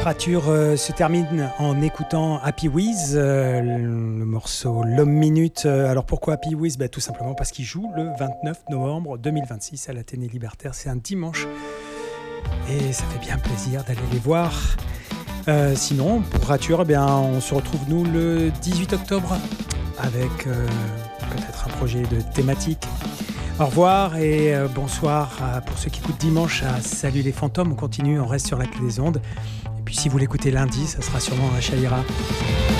Rature se termine en écoutant Happy Wiz, le morceau L'Homme Minute. Alors pourquoi Happy Wiz ? Tout simplement parce qu'il joue le 29 novembre 2026 à l'Athénée Libertaire. C'est un dimanche et ça fait bien plaisir d'aller les voir. Sinon, pour Rature, on se retrouve nous le 18 octobre avec peut-être un projet de thématique. Au revoir et bonsoir pour ceux qui écoutent dimanche à Salut les fantômes. On continue, on reste sur la clé des ondes. Et puis si vous l'écoutez lundi, ça sera sûrement à Chaïra.